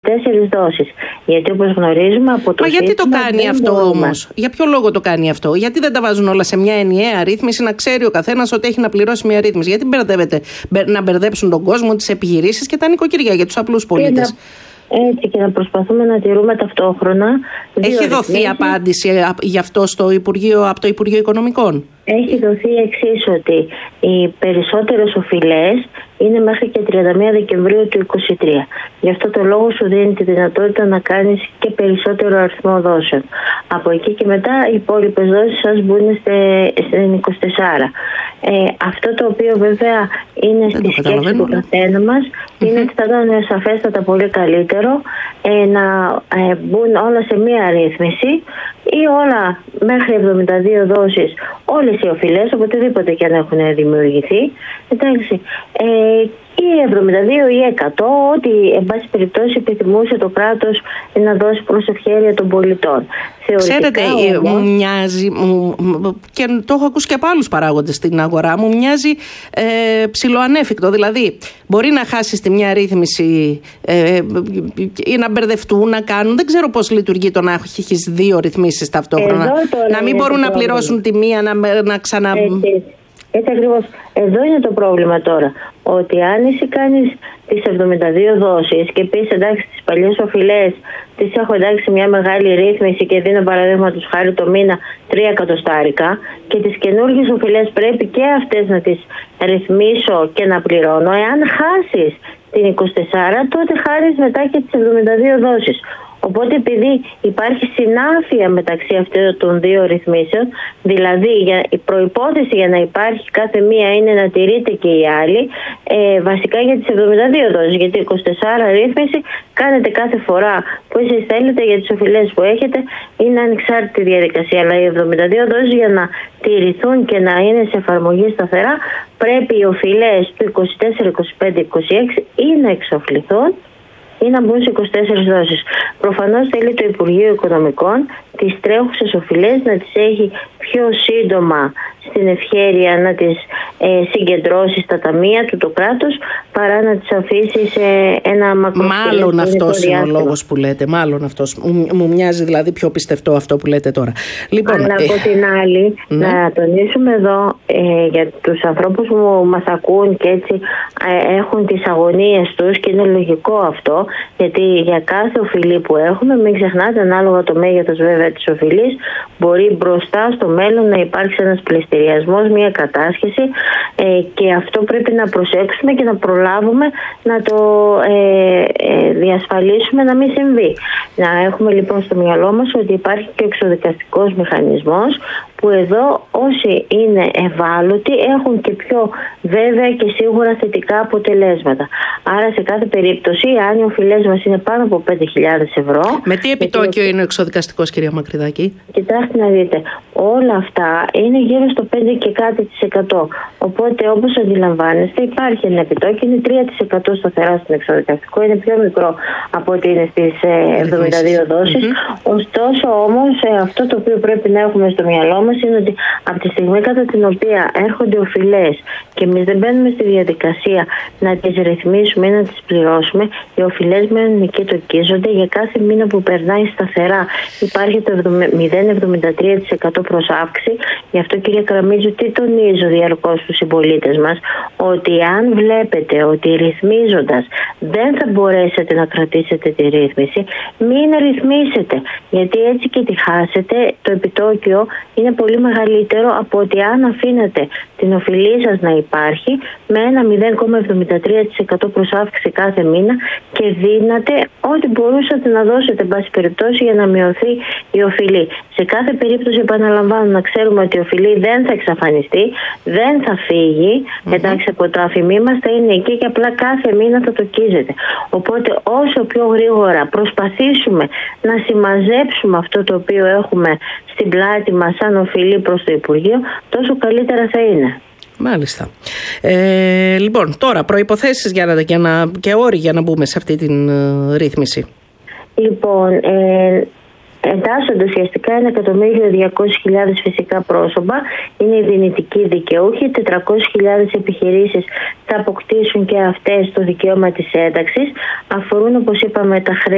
4 δόσεις. Γιατί όπως γνωρίζουμε από το. Μα γιατί το κάνει αυτό όμως? Για ποιο λόγο το κάνει αυτό? Γιατί δεν τα βάζουν όλα σε μια ενιαία ρύθμιση, να ξέρει ο καθένας ότι έχει να πληρώσει μια ρύθμιση? Γιατί να μπερδέψουν τον κόσμο, τις επιχειρήσεις και τα νοικοκυριά για τους απλούς πολίτες? Έτσι, και να προσπαθούμε να τηρούμε ταυτόχρονα. Έχει δοθεί απάντηση γι' αυτό από το Υπουργείο Οικονομικών? Έχει δοθεί εξής, ότι οι περισσότερες οφειλές είναι μέχρι και 31 Δεκεμβρίου του 2023. Γι' αυτό το λόγο σου δίνει τη δυνατότητα να κάνεις και περισσότερο αριθμό δόσεων. Από εκεί και μετά οι υπόλοιπες δόσεις σας μπουν στην 24. Αυτό το οποίο βέβαια είναι στη σκέψη του καθένα μας είναι ότι θα ήταν σαφέστατα πολύ καλύτερο να μπουν όλα σε μία ρύθμιση ή όλα μέχρι 72 δόσεις, όλες οι οφειλές, οποτεδήποτε και αν έχουν δημιουργηθεί, εντάξει, ή 72 ή 100, ό,τι εν πάση περιπτώσει επιθυμούσε το κράτος να δώσει προς ευχέρεια των πολιτών. Ξέρετε, μου μοιάζει, και το έχω ακούσει και από άλλους παράγοντες στην αγορά, μου μοιάζει ψιλοανέφικτο. Δηλαδή, μπορεί να χάσεις τη μια ρύθμιση ή να μπερδευτούν, να κάνουν. Δεν ξέρω πώς λειτουργεί το να έχεις δύο ρυθμίσεις ταυτόχρονα. Να μην μπορούν να πληρώσουν τη μία, να ξανα. Έτσι ακριβώς. Εδώ είναι το πρόβλημα τώρα. Ότι αν εσύ κάνεις τις 72 δόσεις και πεις εντάξει τις παλιές οφειλές τις έχω εντάξει μια μεγάλη ρύθμιση και δίνω παραδείγματος χάρη το μήνα 3 εκατοστάρικα και τις καινούργιες οφειλές πρέπει και αυτές να τις ρυθμίσω και να πληρώνω. Εάν χάσεις την 24 τότε χάρης μετά και τις 72 δόσεις. Οπότε επειδή υπάρχει συνάφεια μεταξύ αυτών των δύο ρυθμίσεων, δηλαδή η προϋπόθεση για να υπάρχει κάθε μία είναι να τηρείται και η άλλη, βασικά για τις 72 δόσεις, γιατί 24 ρύθμιση κάνετε κάθε φορά που εσείς θέλετε για τις οφειλές που έχετε, είναι ανεξάρτητη διαδικασία, αλλά οι 72 δόσεις για να τηρηθούν και να είναι σε εφαρμογή σταθερά, πρέπει οι οφειλές του 24, 25, 26 ή να εξοφληθούν ή να μπουν σε 24 δόσεις. Προφανώς θέλει το Υπουργείο Οικονομικών τις τρέχουσες οφειλές να τις έχει πιο σύντομα στην ευχέρεια να τις συγκεντρώσει στα ταμεία του το κράτος παρά να τις αφήσει σε ένα μακροσκελές. Μάλλον αυτός είναι ο λόγος που λέτε. Μάλλον αυτός. Μου μοιάζει δηλαδή πιο πιστευτό αυτό που λέτε τώρα. Λοιπόν, αλλά από την άλλη, να τονίσουμε εδώ για τους ανθρώπους που μας ακούν και έτσι έχουν τις αγωνίες τους και είναι λογικό αυτό, γιατί για κάθε οφειλή που έχουμε, μην ξεχνάτε, ανάλογα το μέγεθος βέβαια της οφειλής, μπορεί μπροστά στο μέλλον να υπάρξει ένας πληστηριασμός, μια κατάσχεση και αυτό πρέπει να προσέξουμε και να προλάβουμε να το διασφαλίσουμε να μην συμβεί. Να έχουμε λοιπόν στο μυαλό μας ότι υπάρχει και ο εξοδικαστικός μηχανισμός που εδώ όσοι είναι ευάλωτοι έχουν και πιο βέβαια και σίγουρα θετικά αποτελέσματα. Άρα σε κάθε περίπτωση, αν οι οφειλές μας είναι πάνω από 5.000 ευρώ... Με τι επιτόκιο είναι ο εξοδικαστικός, κυρία Μακρυδάκη? Κοιτάξτε να δείτε, όλα αυτά είναι γύρω στο 5 και κάτι %. Οπότε όπως αντιλαμβάνεστε υπάρχει ένα επιτόκιο, είναι 3% σταθερά στην εξοδικαστικό, είναι πιο μικρό από ό,τι είναι στις 72 δόσεις. Ωστόσο όμως αυτό το οποίο πρέπει να έχουμε στο μυαλό μας είναι ότι από τη στιγμή κατά την οποία έρχονται οφειλές και εμείς δεν μπαίνουμε στη διαδικασία να τις ρυθμίσουμε ή να τις πληρώσουμε, οι οφειλές μένουν εκεί, τοκίζονται για κάθε μήνα που περνάει σταθερά. Υπάρχει το 0,73% προς αύξηση. Γι' αυτό, κύριε Καραμίζου, τι τονίζω διαρκώς στους συμπολίτες μας, ότι αν βλέπετε ότι ρυθμίζοντας δεν θα μπορέσετε να κρατήσετε τη ρύθμιση, μην ρυθμίσετε. Γιατί έτσι και τη χάσετε, το επιτόκιο είναι πολύ μεγαλύτερο από ότι αν αφήνετε την οφειλή σας να υπάρχει με ένα 0,73% προς αύξηση κάθε μήνα και δίνατε ό,τι μπορούσατε να δώσετε, εν πάση περιπτώσει, για να μειωθεί η οφειλή. Σε κάθε περίπτωση, επαναλαμβάνω, να ξέρουμε ότι η οφειλή δεν θα εξαφανιστεί, δεν θα φύγει, εντάξει, από το αφημί μας θα είναι εκεί και απλά κάθε μήνα θα τοκίζεται. Οπότε όσο πιο γρήγορα προσπαθήσουμε να συμμαζέψουμε αυτό το οποίο έχουμε στην πλάτη μας σαν οφειλή προς το Υπουργείο, τόσο καλύτερα θα είναι. Μάλιστα. Λοιπόν, τώρα προϋποθέσεις και όροι για να μπούμε σε αυτή την ρύθμιση. Λοιπόν, εντάσσονται ουσιαστικά 1.200.000 φυσικά πρόσωπα, είναι οι δυνητικοί δικαιούχοι, 400.000 επιχειρήσεις θα αποκτήσουν και αυτές το δικαίωμα της ένταξης, αφορούν όπως είπαμε τα χρέη